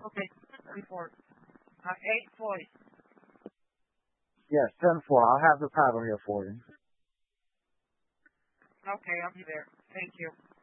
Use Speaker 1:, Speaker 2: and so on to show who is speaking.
Speaker 1: Okay, 10-4. 8:40.
Speaker 2: Yes, 10-4. I'll have the paddle here for you.
Speaker 1: Okay, I'll be there. Thank you.